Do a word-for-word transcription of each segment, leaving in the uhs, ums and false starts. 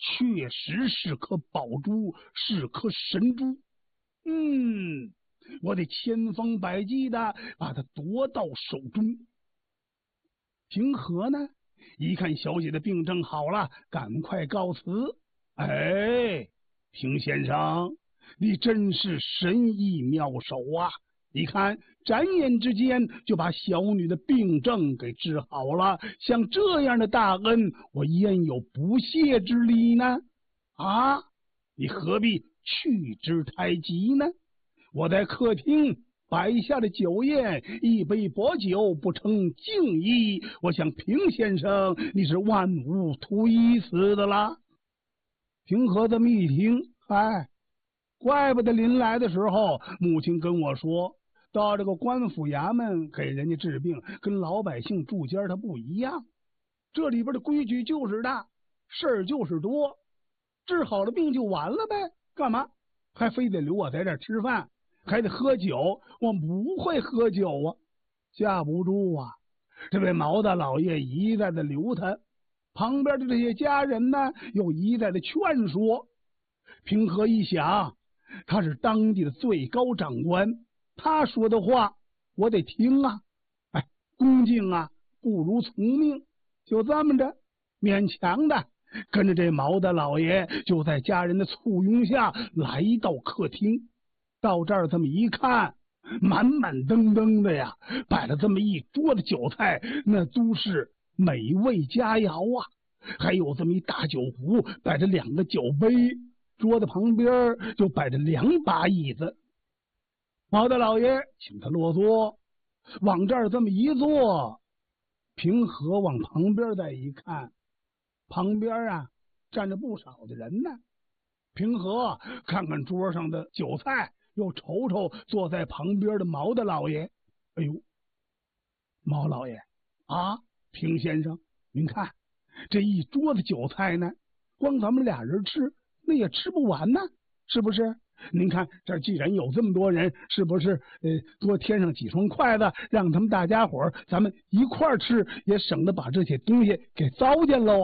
确实是颗宝珠，是颗神珠。嗯，我得千方百计的把它夺到手中。平和呢，一看小姐的病症好了，赶快告辞。哎，平先生，你真是神医妙手啊！你看，转眼之间就把小女的病症给治好了，像这样的大恩，我焉有不谢之理呢？啊，你何必去之太急呢？我在客厅摆下的酒宴，一杯薄酒不成敬意，我想平先生你是万无图一死的啦。平和这么一听，哎，怪不得临来的时候，母亲跟我说，到这个官府衙门给人家治病，跟老百姓住家他不一样。这里边的规矩就是大，事儿就是多，治好了病就完了呗，干嘛还非得留我在这儿吃饭，还得喝酒？我不会喝酒啊，架不住啊。这位毛大老爷一再的留他，旁边的这些家人呢，又一再的劝说。平和一想，他是当地的最高长官，他说的话我得听啊。哎，恭敬啊不如从命，就这么着，勉强的跟着这毛大老爷，就在家人的簇拥下来到客厅。到这儿这么一看，满满登登的呀，摆了这么一桌的酒菜，那都是美味佳肴啊。还有这么一大酒壶，摆着两个酒杯，桌子旁边就摆着两把椅子。毛大老爷请他落座，往这儿这么一坐，平和往旁边再一看，旁边啊站着不少的人呢。平和看看桌上的酒菜，又瞅瞅坐在旁边的毛大老爷。哎呦，毛老爷啊，平先生，您看这一桌子酒菜呢，光咱们俩人吃那也吃不完呢，是不是？您看这既然有这么多人，是不是呃多添上几双筷子，让他们大家伙儿咱们一块儿吃，也省得把这些东西给糟践喽。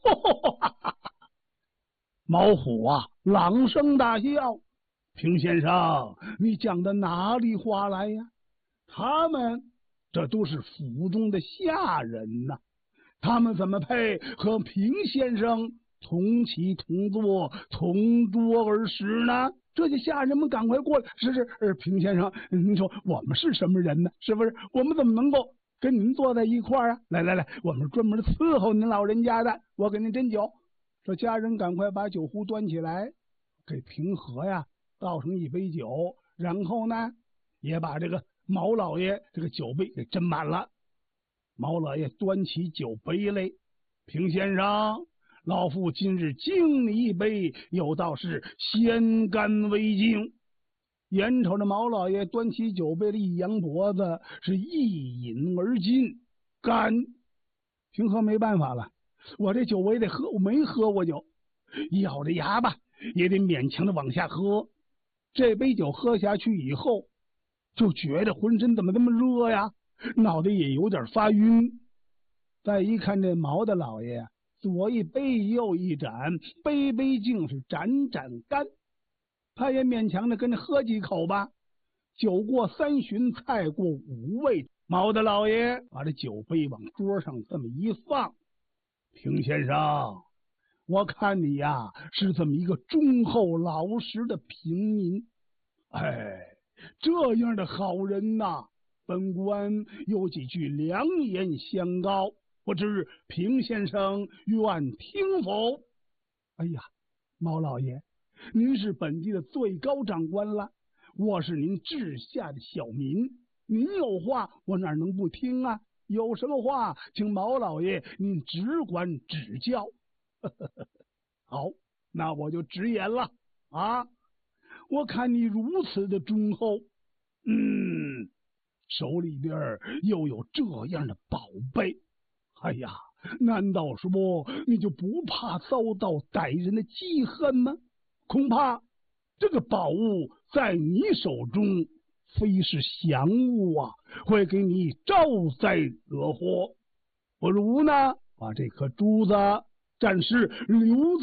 毛虎啊朗声大笑，平先生，你讲的哪里话来呀？他们这都是府中的下人呐、啊，他们怎么配和平先生同起同坐同桌而食呢？这些下人们赶快过来，是是，平先生，您说我们是什么人呢？是不是？我们怎么能够跟您坐在一块儿啊？来来来，我们专门伺候您老人家的，我给您斟酒。这家人赶快把酒壶端起来，给平和呀倒上一杯酒，然后呢，也把这个毛老爷这个酒杯给斟满了。毛老爷端起酒杯来，平先生，老夫今日敬你一杯，有道是先干为敬。眼瞅着毛老爷端起酒杯的一扬脖子，是一饮而尽。干！平和没办法了，我这酒我也得喝，我没喝过酒，咬着牙吧也得勉强的往下喝。这杯酒喝下去以后，就觉得浑身怎么这么热呀，脑袋也有点发晕。再一看这毛大老爷，左一杯右一盏，杯杯竟是盏盏干。他也勉强的跟着喝几口吧。酒过三巡，菜过五味，毛大老爷把这酒杯往桌上这么一放，平先生，我看你呀是这么一个忠厚老实的平民，哎，这样的好人呐，本官有几句良言相告，不知平先生愿听否？哎呀，毛老爷，您是本地的最高长官了，我是您治下的小民，您有话我哪能不听啊？有什么话请毛老爷您只管指教。好，那我就直言了啊！我看你如此的忠厚，嗯，手里边又有这样的宝贝，哎呀，难道说你就不怕遭到歹人的记恨吗？恐怕这个宝物在你手中非是祥物啊，会给你招灾惹祸。不如呢，把这颗珠子暂时留在